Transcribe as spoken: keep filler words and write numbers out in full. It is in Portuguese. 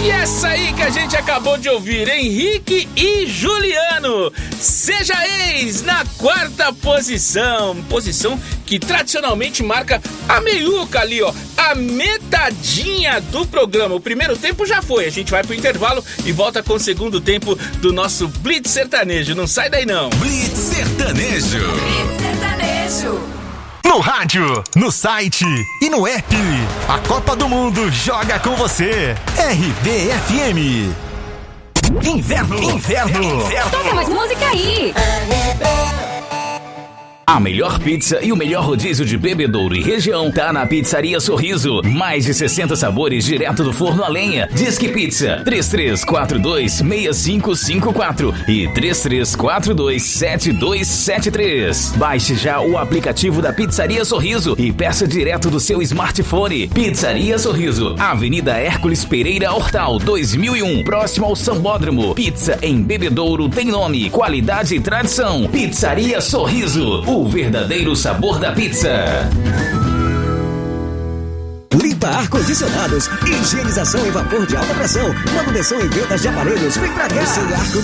E essa aí que a gente acabou de ouvir, Henrique e Juliano, Seja Ex, na quarta posição. Posição que tradicionalmente marca a meiuca ali, ó, a metadinha do programa. O primeiro tempo já foi, a gente vai pro intervalo e volta com o segundo tempo do nosso Blitz Sertanejo. Não sai daí não. Blitz Sertanejo. Blitz Sertanejo. No rádio, no site e no app. A Copa do Mundo joga com você. R B F M. Inverno, inverno, inverno. Toca mais música aí. A melhor pizza e o melhor rodízio de Bebedouro e região tá na Pizzaria Sorriso. Mais de sessenta sabores direto do forno a lenha. Disque Pizza três três quatro dois, seis cinco cinco quatro e três três quatro dois, sete dois sete três. Baixe já o aplicativo da Pizzaria Sorriso e peça direto do seu smartphone. Pizzaria Sorriso, Avenida Hércules Pereira Hortal, dois mil e um, próximo ao Sambódromo. Pizza em Bebedouro tem nome, qualidade e tradição. Pizzaria Sorriso, o verdadeiro sabor da pizza. Limpa ar-condicionados, higienização em vapor de alta pressão, manutenção em vendas de aparelhos, vem pra cá. Seu ar